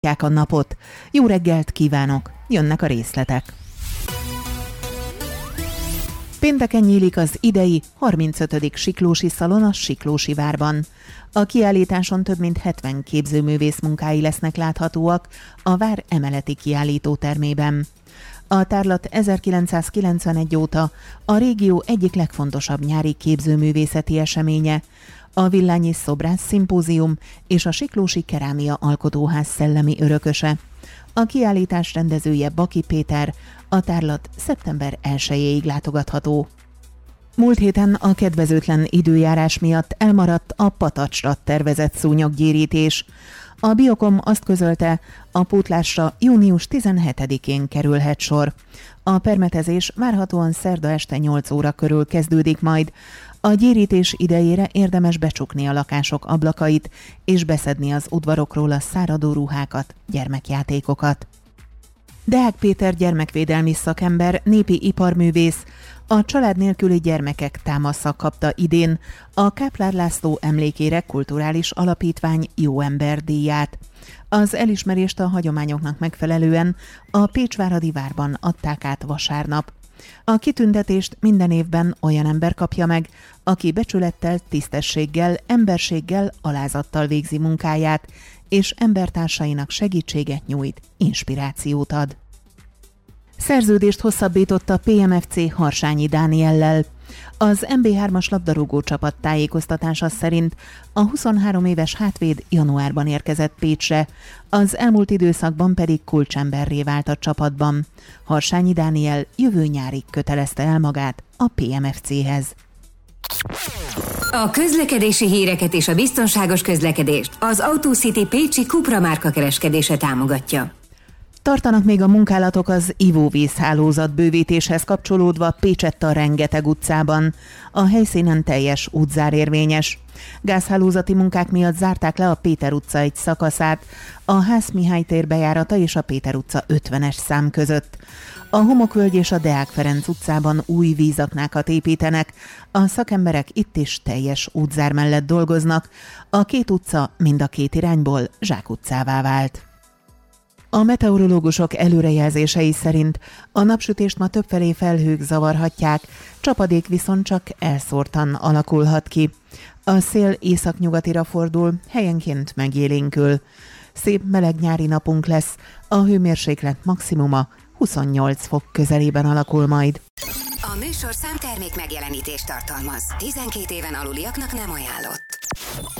a napot. Jó reggelt kívánok! Jönnek a részletek. Pénteken nyílik az idei 35. Siklósi Szalon a Siklósivárban. A kiállításon több mint 70 képzőművész munkái lesznek láthatóak a vár emeleti kiállítótermében. A tárlat 1991 óta a régió egyik legfontosabb nyári képzőművészeti eseménye, a Villányi Szobrász Szimpózium és a Siklósi Kerámia Alkotóház szellemi örököse. A kiállítás rendezője Baki Péter, a tárlat szeptember 1-ig látogatható. Múlt héten a kedvezőtlen időjárás miatt elmaradt a Patacsra tervezett szúnyoggyérítés. A Biokom azt közölte, a pótlásra június 17-én kerülhet sor. A permetezés várhatóan szerda este 8 óra körül kezdődik majd. A gyérítés idejére érdemes becsukni a lakások ablakait és beszedni az udvarokról a száradó ruhákat, gyermekjátékokat. Deák Péter gyermekvédelmi szakember, népi iparművész, a család nélküli gyermekek támasza kapta idén a Káplár László emlékére kulturális alapítvány Jó Ember díját. Az elismerést a hagyományoknak megfelelően a Pécsváradi Várban adták át vasárnap. A kitüntetést minden évben olyan ember kapja meg, aki becsülettel, tisztességgel, emberséggel, alázattal végzi munkáját, és embertársainak segítséget nyújt, inspirációt ad. Szerződést hosszabbított a PMFC Harsányi Dániellel. Az MB3-as labdarúgó csapat tájékoztatása szerint a 23 éves hátvéd januárban érkezett Pécsre, az elmúlt időszakban pedig kulcsemberré vált a csapatban. Harsányi Dániel jövő nyárig kötelezte el magát a PMFC-hez. A közlekedési híreket és a biztonságos közlekedést az AutoCity pécsi Cupra márka kereskedése támogatja. Tartanak még a munkálatok az ivóvízhálózat bővítéshez kapcsolódva Pécsett Rengeteg utcában. A helyszínen teljes útzár érvényes. Gázhálózati munkák miatt zárták le a Péter utca egy szakaszát, a Ház Mihály tér bejárata és a Péter utca 50-es szám között. A Homokvölgy és a Deák Ferenc utcában új vízaknákat építenek, a szakemberek itt is teljes útzár mellett dolgoznak, a két utca mind a két irányból zsákutcává vált. A meteorológusok előrejelzései szerint a napsütést ma többfelé felhők zavarhatják, csapadék viszont csak elszórtan alakulhat ki. A szél északnyugatira fordul, helyenként megélénkül. Szép meleg nyári napunk lesz, a hőmérséklet maximuma 28 fok közelében alakul majd. A műsorszám termék megjelenítést tartalmaz. 12 éven aluliaknak nem ajánlott.